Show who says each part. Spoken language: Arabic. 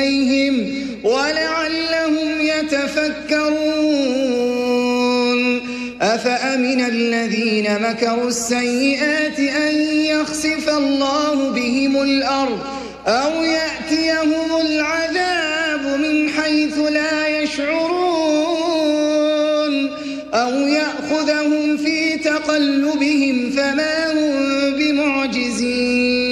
Speaker 1: ولعلهم يتفكرون أفأمن الذين مكروا السيئات أن يخسف الله بهم الأرض أو يأتيهم العذاب من حيث لا يشعرون أو يأخذهم في تقلبهم فما هم بمعجزين